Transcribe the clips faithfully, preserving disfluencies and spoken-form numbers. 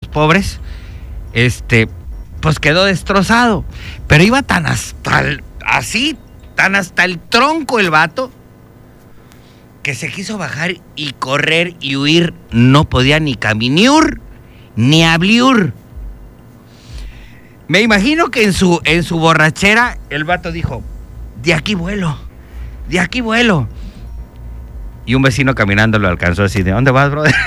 pobres, este, pues quedó destrozado. Pero iba tan hasta el, así, tan hasta el tronco el vato, que se quiso bajar y correr y huir. No podía ni caminar, ni hablar. Me imagino que en su, en su borrachera el vato dijo, de aquí vuelo, de aquí vuelo. Y un vecino caminando lo alcanzó así, ¿de dónde vas, brother?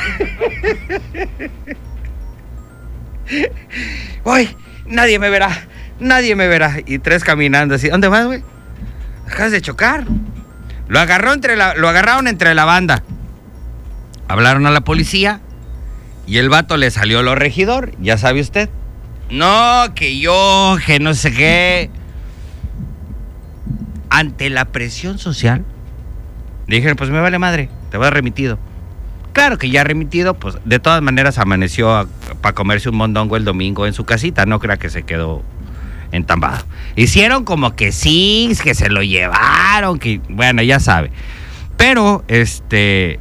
Uy, nadie me verá, nadie me verá. Y tres caminando así, ¿dónde vas, güey? Acabas de chocar. Lo agarró entre la, lo agarraron entre la banda. Hablaron a la policía y el vato le salió lo regidor, ya sabe usted. No, que yo, que no sé qué. Ante la presión social, le dijeron, pues me vale madre, te vas remitido. Claro que ya remitido, pues de todas maneras amaneció para comerse un mondongo el domingo en su casita, no crea que se quedó entambado. Hicieron como que sí, que se lo llevaron, que bueno, ya sabe. Pero, este,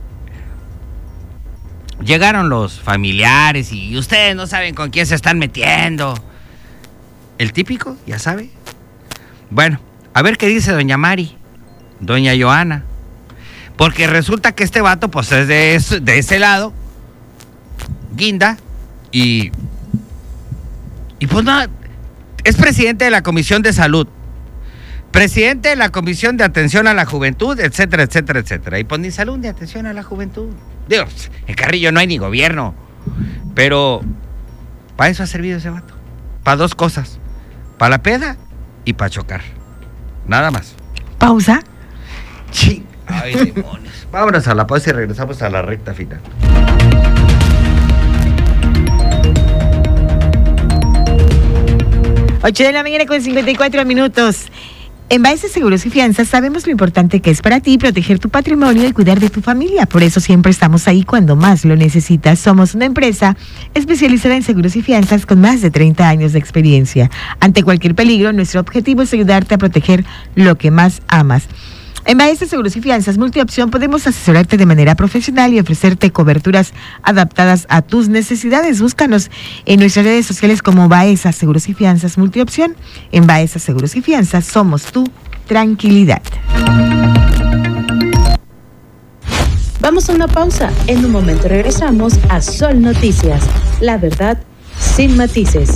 llegaron los familiares y ustedes no saben con quién se están metiendo. El típico, ya sabe. Bueno, a ver qué dice doña Mari, doña Joana. Porque resulta que este vato, pues es de ese, de ese lado, guinda, y, y pues no, es presidente de la Comisión de Salud, presidente de la Comisión de Atención a la Juventud, etcétera, etcétera, etcétera. Y pues ni salud ni atención a la juventud. Digo, en Carrillo no hay ni gobierno, pero para eso ha servido ese vato. Para dos cosas, para la peda y para chocar. Nada más. ¿Pausa? Sí. Ay, demonios. Vámonos a la pausa y regresamos a la recta final. ocho de la mañana con cincuenta y cuatro minutos. En Baeza Seguros y Fianzas sabemos lo importante que es para ti proteger tu patrimonio y cuidar de tu familia. Por eso siempre estamos ahí cuando más lo necesitas. Somos una empresa especializada en seguros y fianzas con más de treinta años de experiencia. Ante cualquier peligro, nuestro objetivo es ayudarte a proteger lo que más amas. En Baeza Seguros y Fianzas Multiopción podemos asesorarte de manera profesional y ofrecerte coberturas adaptadas a tus necesidades. Búscanos en nuestras redes sociales como Baeza Seguros y Fianzas Multiopción. En Baeza Seguros y Fianzas somos tu tranquilidad. Vamos a una pausa. En un momento regresamos a Sol Noticias. La verdad sin matices.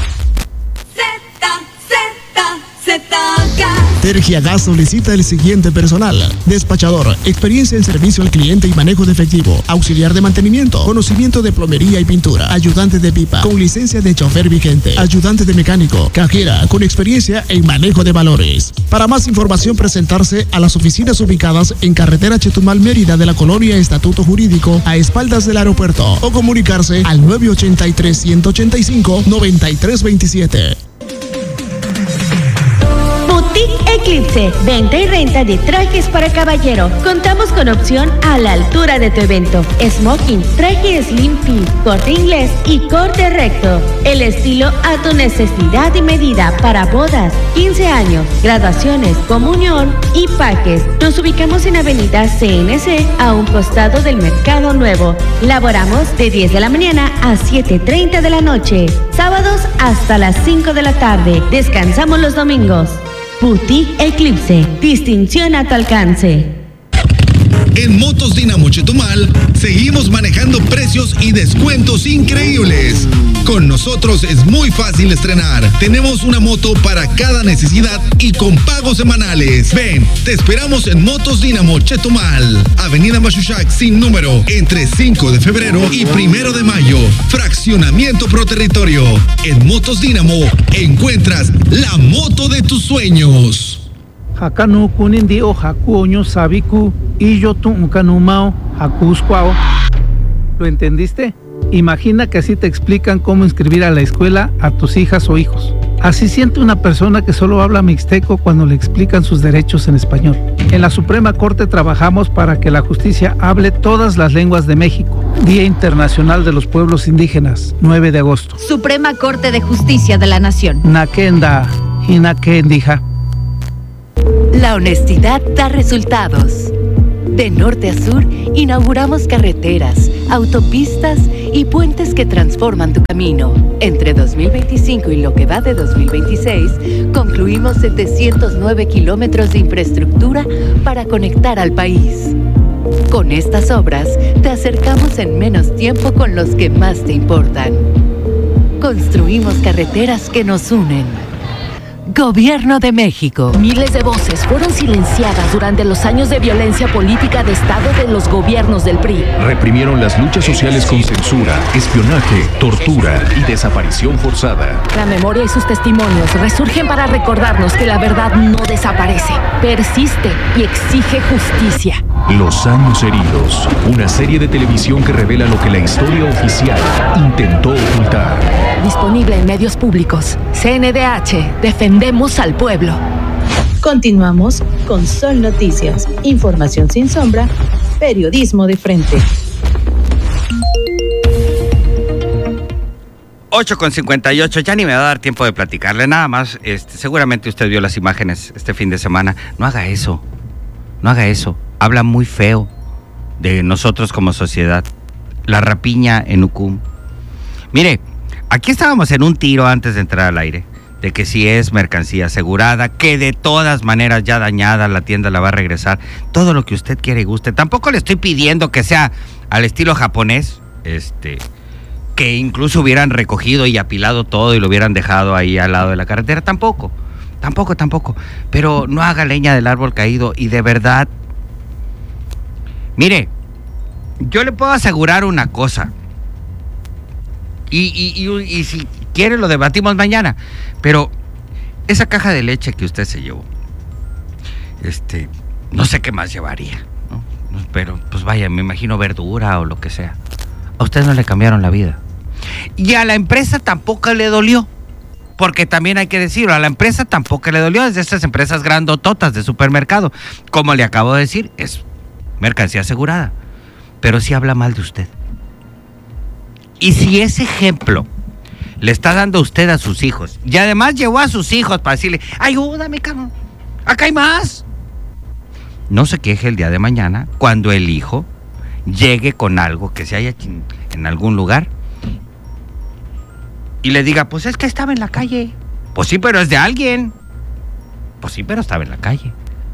Tergiagas solicita el siguiente personal: despachador, experiencia en servicio al cliente y manejo de efectivo, auxiliar de mantenimiento, conocimiento de plomería y pintura, ayudante de pipa, con licencia de chofer vigente, ayudante de mecánico, cajera, con experiencia en manejo de valores. Para más información, presentarse a las oficinas ubicadas en carretera Chetumal Mérida de la colonia Estatuto Jurídico, a espaldas del aeropuerto, o comunicarse al nueve ochenta y tres, ciento ochenta y cinco, noventa y tres veintisiete. Boutique Eclipse, venta y renta de trajes para caballero. Contamos con opción a la altura de tu evento. Smoking, traje slim fit, corte inglés y corte recto. El estilo a tu necesidad y medida para bodas, quince años, graduaciones, comunión y pajes. Nos ubicamos en Avenida C N C, a un costado del Mercado Nuevo. Laboramos de diez de la mañana a siete treinta de la noche. Sábados hasta las cinco de la tarde. Descansamos los domingos. Boutique Eclipse, distinción a tu alcance. En Motos Dinamo Chetumal seguimos manejando precios y descuentos increíbles. Con nosotros es muy fácil estrenar. Tenemos una moto para cada necesidad y con pagos semanales. Ven, te esperamos en Motos Dinamo Chetumal, Avenida Machuchac sin número, entre cinco de febrero y primero de mayo. Fraccionamiento Pro Territorio. En Motos Dinamo encuentras la moto de tus sueños. Hakanu kunindi o hakuoño sabiku y yo tu ukanumao hakusquao. ¿Lo entendiste? Imagina que así te explican cómo inscribir a la escuela a tus hijas o hijos. Así siente una persona que solo habla mixteco cuando le explican sus derechos en español. En la Suprema Corte trabajamos para que la justicia hable todas las lenguas de México. Día Internacional de los Pueblos Indígenas, nueve de agosto. Suprema Corte de Justicia de la Nación. Nakenda y Nakendija. La honestidad da resultados. De norte a sur, inauguramos carreteras, autopistas y puentes que transforman tu camino. Entre dos mil veinticinco y lo que va de dos mil veintiséis, concluimos setecientos nueve kilómetros de infraestructura para conectar al país. Con estas obras, te acercamos en menos tiempo con los que más te importan. Construimos carreteras que nos unen. Gobierno de México. Miles de voces fueron silenciadas durante los años de violencia política de Estado de los gobiernos del P R I. Reprimieron las luchas sociales con censura, espionaje, tortura y desaparición forzada. La memoria y sus testimonios resurgen para recordarnos que la verdad no desaparece, persiste y exige justicia. Los años heridos. Una serie de televisión que revela lo que la historia oficial intentó ocultar. Disponible en medios públicos. C N D H. Defendemos al pueblo. Continuamos con Sol Noticias. Información sin sombra. Periodismo de frente. ocho con cincuenta y ocho, ya ni me va a dar tiempo de platicarle nada más. Este, seguramente usted vio las imágenes este fin de semana. No haga eso. No haga eso. Habla muy feo de nosotros como sociedad. La rapiña en Ucum. Mire, aquí estábamos en un tiro antes de entrar al aire, de que si es mercancía asegurada, que de todas maneras ya dañada la tienda la va a regresar, todo lo que usted quiere y guste. Tampoco le estoy pidiendo que sea al estilo japonés, este, que incluso hubieran recogido y apilado todo y lo hubieran dejado ahí al lado de la carretera, tampoco, tampoco, tampoco. Pero no haga leña del árbol caído y de verdad, mire, yo le puedo asegurar una cosa. Y, y, y, y si quiere lo debatimos mañana, pero esa caja de leche que usted se llevó, este, no sé qué más llevaría, ¿no? Pero pues vaya, me imagino verdura o lo que sea. A usted no le cambiaron la vida. Y a la empresa tampoco le dolió, porque también hay que decirlo, a la empresa tampoco le dolió, es de esas empresas grandototas de supermercado. Como le acabo de decir, es mercancía asegurada, pero sí habla mal de usted. Y si ese ejemplo le está dando usted a sus hijos, y además llevó a sus hijos para decirle, ayúdame, cabrón, acá hay más, no se queje el día de mañana cuando el hijo llegue con algo que se haya en algún lugar y le diga, pues es que estaba en la calle. Pues sí, pero es de alguien. Pues sí, pero estaba en la calle.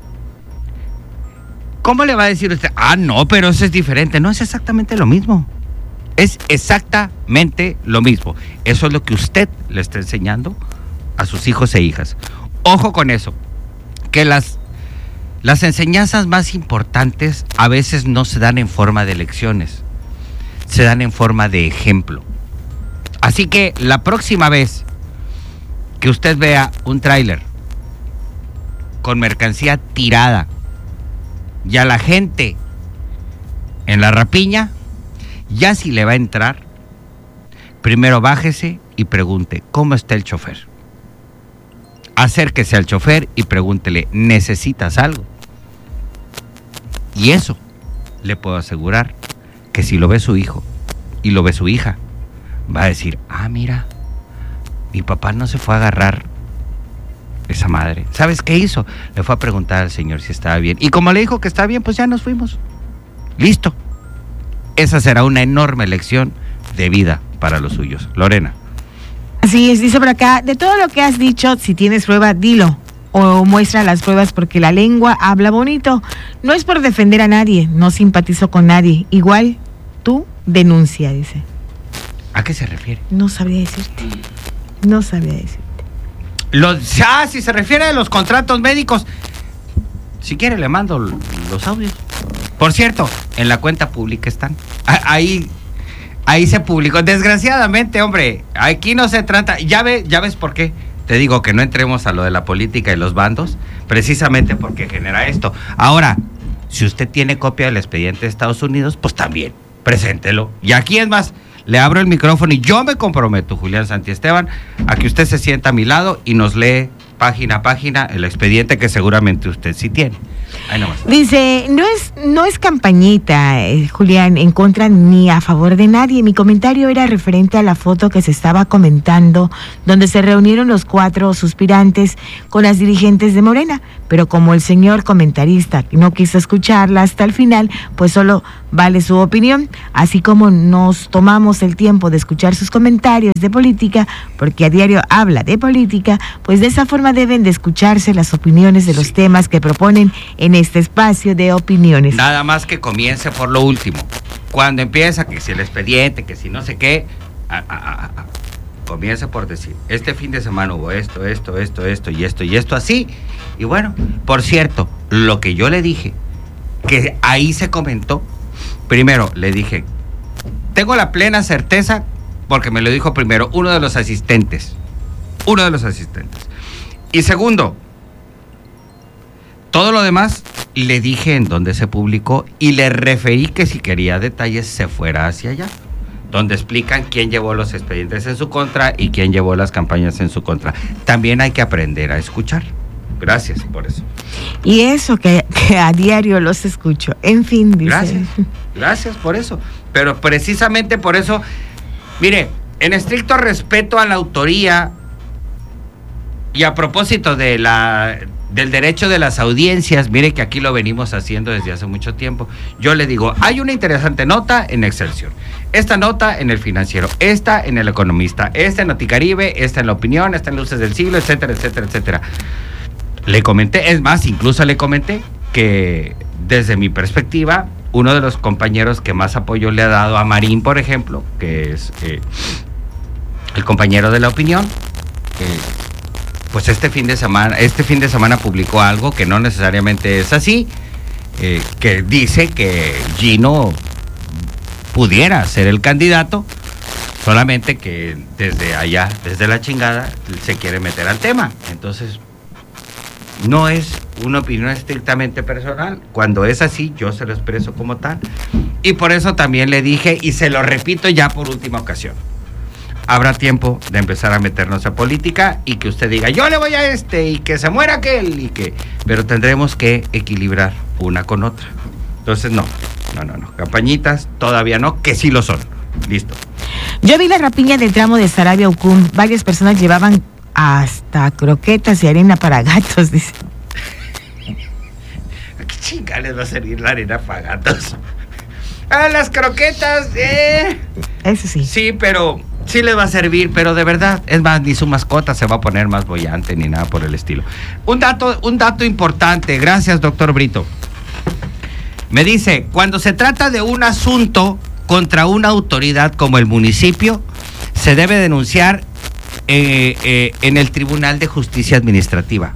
¿Cómo le va a decir usted? Ah, no, pero eso es diferente. No, es exactamente lo mismo. Es exactamente lo mismo. Eso es lo que usted le está enseñando a sus hijos e hijas. Ojo con eso, que las, las enseñanzas más importantes a veces no se dan en forma de lecciones, se dan en forma de ejemplo. Así que la próxima vez que usted vea un tráiler con mercancía tirada y a la gente en la rapiña, ya si le va a entrar, primero bájese y pregunte, ¿cómo está el chofer? Acérquese al chofer y pregúntele, ¿necesitas algo? Y eso le puedo asegurar que si lo ve su hijo y lo ve su hija, va a decir, ah, mira, mi papá no se fue a agarrar esa madre. ¿Sabes qué hizo? Le fue a preguntar al señor si estaba bien. Y como le dijo que está bien, pues ya nos fuimos. Listo. Esa será una enorme lección de vida para los suyos. Lorena. Así es, dice por acá, de todo lo que has dicho, si tienes prueba, dilo. O muestra las pruebas porque la lengua habla bonito. No es por defender a nadie, no simpatizo con nadie. Igual, tú denuncia, dice. ¿A qué se refiere? No sabría decirte. No sabría decirte. Los, ah, si se refiere a los contratos médicos, si quiere le mando los audios. Por cierto, en la cuenta pública están. Ahí, ahí se publicó. Desgraciadamente, hombre, aquí no se trata. Ya ve, ya ves por qué. Te digo que no entremos a lo de la política y los bandos, precisamente porque genera esto. Ahora, si usted tiene copia del expediente de Estados Unidos, pues también, preséntelo. Y aquí es más, le abro el micrófono y yo me comprometo, Julián Santiesteban, a que usted se sienta a mi lado y nos lee página a página el expediente que seguramente usted sí tiene. Ahí nomás. Dice, no es, no es campañita, eh, Julián, en contra ni a favor de nadie. Mi comentario era referente a la foto que se estaba comentando, donde se reunieron los cuatro suspirantes con las dirigentes de Morena. Pero como el señor comentarista no quiso escucharla hasta el final, pues solo vale su opinión. Así como nos tomamos el tiempo de escuchar sus comentarios de política, porque a diario habla de política, pues de esa forma deben de escucharse las opiniones de los sí. temas que proponen en este espacio de opiniones. Nada más que comience por lo último. Cuando empieza, que si el expediente, que si no sé qué, a, a, a, a, comienza por decir, este fin de semana hubo esto, esto, esto, esto y esto y esto así. Y bueno, por cierto, lo que yo le dije, que ahí se comentó, primero le dije, tengo la plena certeza, porque me lo dijo primero uno de los asistentes, uno de los asistentes. Y segundo, todo lo demás le dije en dónde se publicó y le referí que si quería detalles se fuera hacia allá, donde explican quién llevó los expedientes en su contra y quién llevó las campañas en su contra. También hay que aprender a escuchar. Gracias por eso. Y eso que, que a diario los escucho. En fin, dice. Gracias, gracias por eso. Pero precisamente por eso, mire, en estricto respeto a la autoría y a propósito de la del derecho de las audiencias, mire que aquí lo venimos haciendo desde hace mucho tiempo. Yo le digo, hay una interesante nota en Excelsior, esta nota en El Financiero, esta en El Economista, esta en Noticaribe, esta en La Opinión, esta en Luces del Siglo, etcétera, etcétera, etcétera. Le comenté, es más, incluso le comenté que desde mi perspectiva, uno de los compañeros que más apoyo le ha dado a Marín, por ejemplo, que es eh, el compañero de La Opinión, eh, pues este fin de semana, este fin de semana publicó algo que no necesariamente es así, eh, que dice que Gino pudiera ser el candidato, solamente que desde allá, desde la chingada, se quiere meter al tema. Entonces, no es una opinión estrictamente personal. Cuando es así, yo se lo expreso como tal. Y por eso también le dije, y se lo repito ya por última ocasión, habrá tiempo de empezar a meternos a política y que usted diga, yo le voy a este y que se muera aquel, y que, pero tendremos que equilibrar una con otra. Entonces, no, no, no, no. Campañitas, todavía no, que sí lo son. Listo. Yo vi la rapiña del tramo de Sarabia Ucum. Varias personas llevaban hasta croquetas y arena para gatos, dice. ¿A qué chinga les va a servir la arena para gatos? Ah, las croquetas, eh. Eso sí. Sí, pero sí le va a servir, pero de verdad, es más, ni su mascota se va a poner más boyante ni nada por el estilo. Un dato, un dato importante, gracias, doctor Brito. Me dice, cuando se trata de un asunto contra una autoridad como el municipio, se debe denunciar eh, eh, en el Tribunal de Justicia Administrativa.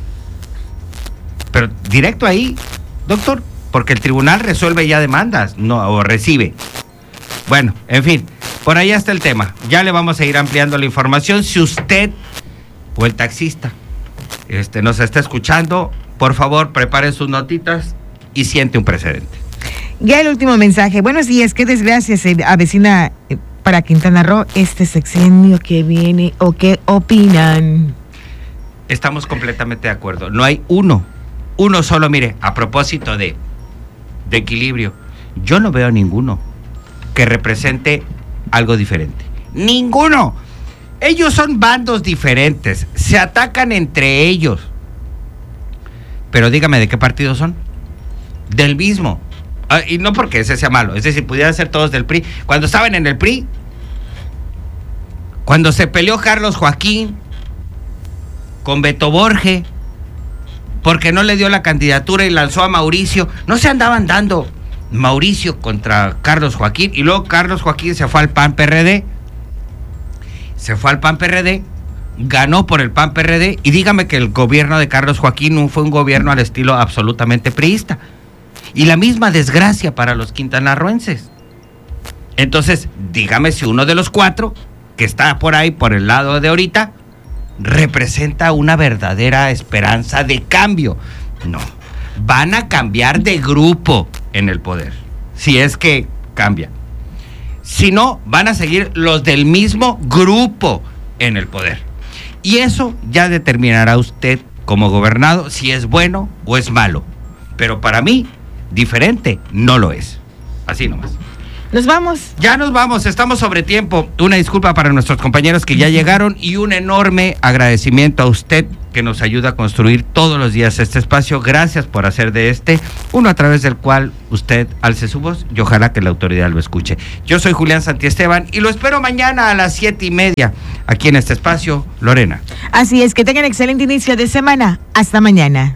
Pero directo ahí, doctor, porque el tribunal resuelve ya demandas, no, o recibe. Bueno, en fin, por ahí está el tema. Ya le vamos a ir ampliando la información. Si usted o el taxista este, nos está escuchando, por favor, prepare sus notitas y siente un precedente. Ya el último mensaje. Buenos días, qué desgracia se avecina para Quintana Roo este sexenio que viene, o qué opinan. Estamos completamente de acuerdo. No hay uno, uno solo, mire, a propósito de, de equilibrio, yo no veo ninguno que represente algo diferente. Ninguno. Ellos son bandos diferentes, se atacan entre ellos. Pero dígame, ¿de qué partido son? Del mismo. Ah, y no porque ese sea malo, es decir, pudieran ser todos del P R I. Cuando estaban en el P R I, cuando se peleó Carlos Joaquín con Beto Borge, porque no le dio la candidatura y lanzó a Mauricio, no se andaban dando Mauricio contra Carlos Joaquín, y luego Carlos Joaquín se fue al P A N P R D, se fue al P A N P R D, ganó por el P A N P R D, y dígame que el gobierno de Carlos Joaquín no fue un gobierno al estilo absolutamente priista. Y la misma desgracia para los quintanarroenses. Entonces, dígame si uno de los cuatro que está por ahí, por el lado de ahorita, representa una verdadera esperanza de cambio. No, van a cambiar de grupo en el poder, si es que cambia. Si no, van a seguir los del mismo grupo en el poder. Y eso ya determinará usted como gobernado si es bueno o es malo. pero para mí, diferente no lo es. Así nomás. Nos vamos. Ya nos vamos, estamos sobre tiempo. Una disculpa para nuestros compañeros que ya llegaron y un enorme agradecimiento a usted que nos ayuda a construir todos los días este espacio. Gracias por hacer de este uno a través del cual usted alce su voz y ojalá que la autoridad lo escuche. Yo soy Julián Santiesteban y lo espero mañana a las siete y media aquí en este espacio. Lorena. Así es, que tengan excelente inicio de semana. Hasta mañana.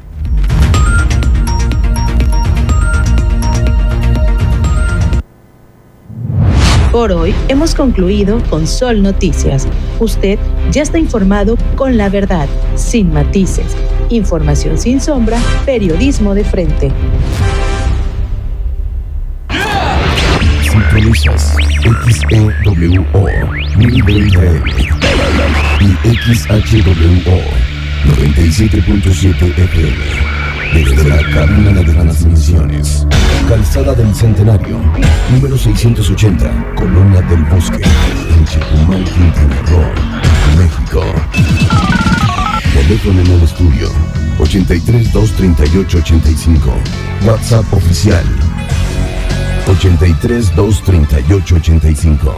Por hoy hemos concluido con Sol Noticias. Usted ya está informado con la verdad, sin matices. Información sin sombra, periodismo de frente. Sintonizas X E W O mil veinte A M y X H W O noventa y siete punto siete F M. Desde la cabina de transmisiones, Calzada del Centenario, número seiscientos ochenta, Colonia del Bosque, en Chetumal, Quintana Roo, México. Teléfono en el estudio, ochenta y tres, dos treinta y ocho, ochenta y cinco. WhatsApp oficial, ochenta y tres, dos treinta y ocho, ochenta y cinco.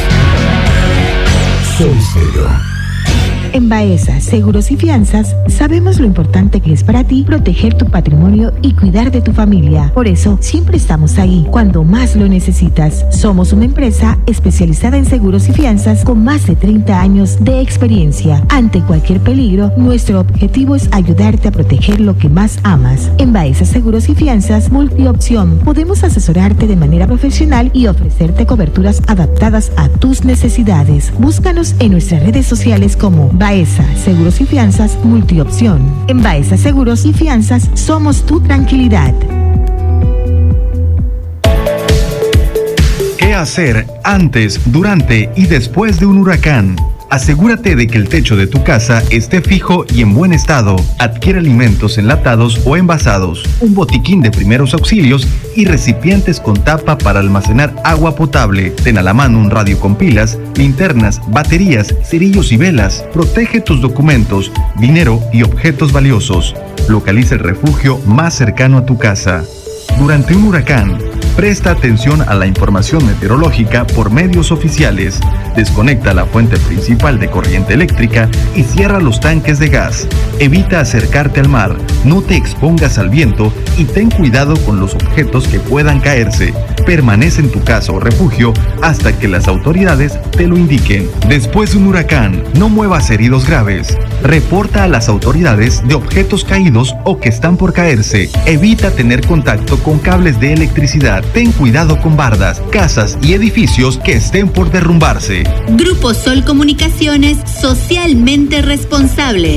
Soy Stereo. En Baeza Seguros y Fianzas sabemos lo importante que es para ti proteger tu patrimonio y cuidar de tu familia. Por eso siempre estamos ahí cuando más lo necesitas. Somos una empresa especializada en seguros y fianzas con más de treinta años de experiencia. Ante cualquier peligro, nuestro objetivo es ayudarte a proteger lo que más amas. En Baeza Seguros y Fianzas Multiopción podemos asesorarte de manera profesional y ofrecerte coberturas adaptadas a tus necesidades. Búscanos en nuestras redes sociales como Baeza Seguros y Fianzas Multiopción. En Baeza Seguros y Fianzas somos tu tranquilidad. ¿Qué hacer antes, durante y después de un huracán? Asegúrate de que el techo de tu casa esté fijo y en buen estado. Adquiere alimentos enlatados o envasados, un botiquín de primeros auxilios y recipientes con tapa para almacenar agua potable. Ten a la mano un radio con pilas, linternas, baterías, cerillos y velas. Protege tus documentos, dinero y objetos valiosos. Localiza el refugio más cercano a tu casa. Durante un huracán, presta atención a la información meteorológica por medios oficiales. Desconecta la fuente principal de corriente eléctrica y cierra los tanques de gas. Evita acercarte al mar, no te expongas al viento y ten cuidado con los objetos que puedan caerse. Permanece en tu casa o refugio hasta que las autoridades te lo indiquen. Después de un huracán, no muevas heridos graves. Reporta a las autoridades de objetos caídos o que están por caerse. Evita tener contacto con cables de electricidad. Ten cuidado con bardas, casas y edificios que estén por derrumbarse. Grupo Sol Comunicaciones, socialmente responsable.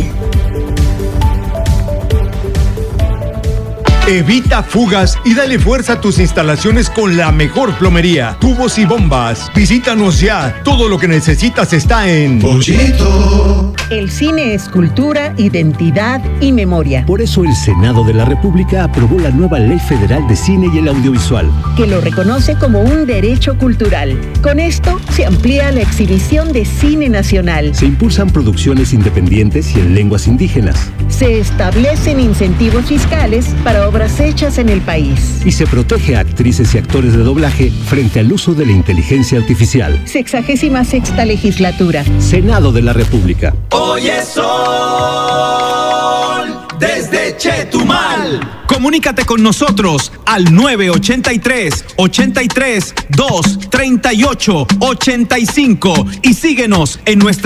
Evita fugas y dale fuerza a tus instalaciones con la mejor plomería, tubos y bombas. Visítanos ya. Todo lo que necesitas está en Pochito. El cine es cultura, identidad y memoria. Por eso el Senado de la República aprobó la nueva Ley Federal de Cine y el Audiovisual, que lo reconoce como un derecho cultural. Con esto se amplía la exhibición de cine nacional. Se impulsan producciones independientes y en lenguas indígenas. Se establecen incentivos fiscales para obras hechas en el país. Y se protege a actrices y actores de doblaje frente al uso de la inteligencia artificial. Sexagésima sexta legislatura. Senado de la República. Hoy es Sol desde Chetumal. Comunícate con nosotros al nueve ochenta y tres, ochenta y tres, dos treinta y ocho, ochenta y cinco y síguenos en nuestra